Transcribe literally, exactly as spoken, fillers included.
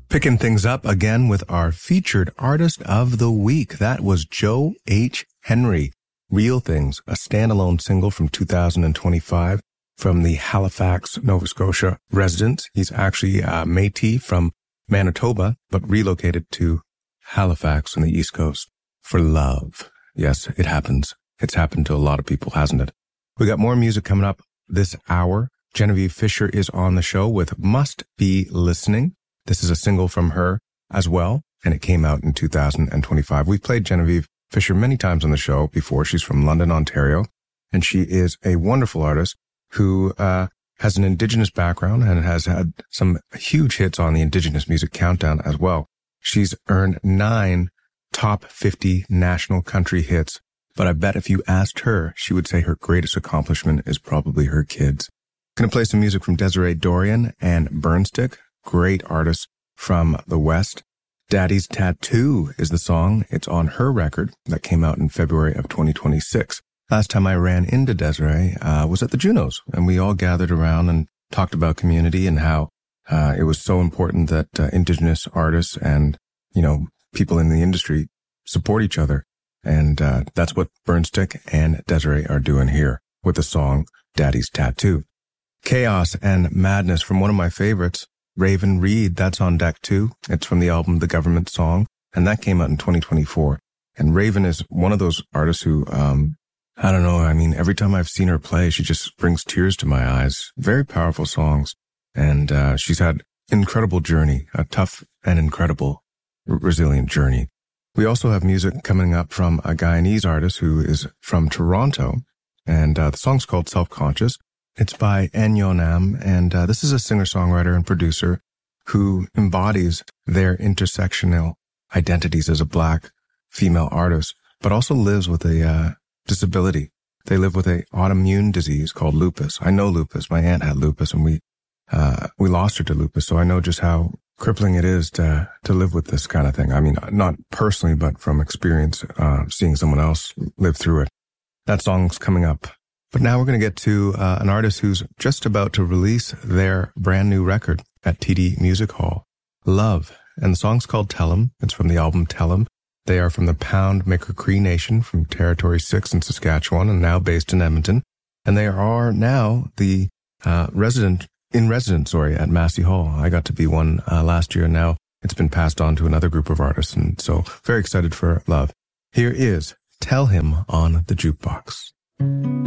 Picking things up again with our featured artist of the week. That was Joe H. Henry. Real Things, a standalone single from two thousand twenty-five from the Halifax, Nova Scotia residence. He's actually a Métis from Manitoba, but relocated to Halifax on the East Coast for love. Yes, it happens. It's happened to a lot of people, hasn't it? We got more music coming up this hour. Genevieve Fisher is on the show with Must Be Listening. This is a single from her as well, and it came out in two thousand twenty-five. We've played Genevieve Fisher many times on the show before. She's from London, Ontario, and she is a wonderful artist who uh has an Indigenous background and has had some huge hits on the Indigenous Music Countdown as well. She's earned nine top fifty national country hits, but I bet if you asked her, she would say her greatest accomplishment is probably her kids. Gonna play some music from Desiree Dorian and Burnstick. Great artists from the West. Daddy's Tattoo is the song. It's on her record that came out in February of twenty twenty-six. Last time I ran into Desiree uh, was at the Junos, and we all gathered around and talked about community and how uh, it was so important that uh, Indigenous artists and, you know, people in the industry support each other. And uh, that's what Burnstick and Desiree are doing here with the song Daddy's Tattoo. Chaos and Madness from one of my favorites, Raven Reed, that's on deck too. It's from the album The Government Song, and that came out in twenty twenty-four. And Raven is one of those artists who, um, I don't know, I mean, every time I've seen her play, she just brings tears to my eyes. Very powerful songs. And uh, she's had incredible journey, a tough and incredible, r- resilient journey. We also have music coming up from a Guyanese artist who is from Toronto, and uh, the song's called Self-Conscious. It's by Enyo Nam, and uh, this is a singer-songwriter and producer who embodies their intersectional identities as a Black female artist, but also lives with a uh, disability. They live with a autoimmune disease called lupus. I know lupus. My aunt had lupus, and we uh, we lost her to lupus, so I know just how crippling it is to to live with this kind of thing. I mean, not personally, but from experience, uh, seeing someone else live through it. That song's coming up. But now we're going to get to uh, an artist who's just about to release their brand new record at T D Music Hall, Love. And the song's called Tell 'em. It's from the album Tell 'em. They are from the Pound Maker Cree Nation from Territory six in Saskatchewan and now based in Edmonton. And they are now the uh, resident, in residence, sorry, at Massey Hall. I got to be one uh, last year, and now it's been passed on to another group of artists. And so very excited for Love. Here is Tell Him on the Jukebox.